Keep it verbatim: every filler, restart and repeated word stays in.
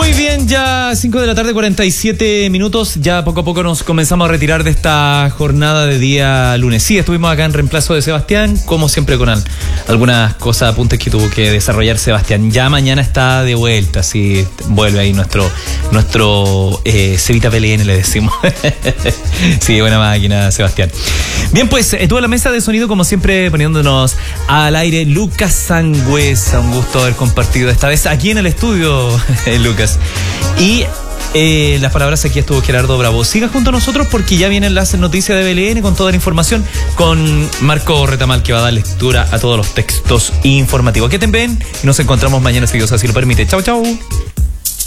Muy bien, ya cinco de la tarde, cuarenta y siete minutos. Ya poco a poco nos comenzamos a retirar de esta jornada de día lunes. Sí, estuvimos acá en reemplazo de Sebastián, como siempre con al, algunas cosas, apuntes que tuvo que desarrollar Sebastián. Ya mañana está de vuelta, sí, vuelve ahí nuestro nuestro eh, Cevita P L N, le decimos. Sí, buena máquina, Sebastián. Bien, pues, eh, toda la mesa de sonido, como siempre, poniéndonos al aire, Lucas Sangüesa. Un gusto haber compartido esta vez aquí en el estudio, Lucas. Y eh, las palabras aquí estuvo Gerardo Bravo. Siga junto a nosotros porque ya vienen las noticias de B L N con toda la información, con Marco Retamal, que va a dar lectura a todos los textos informativos. Que te ven y nos encontramos mañana si Dios así lo permite. Chau, chau.